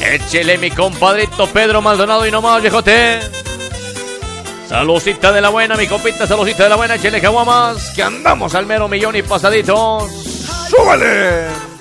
Échele, mi compadrito Pedro Maldonado y nomás, viejote. Saludcita de la buena, mi compita, saludcita de la buena. Échele caguamas, que andamos al mero millón y pasaditos. ¡Súbale!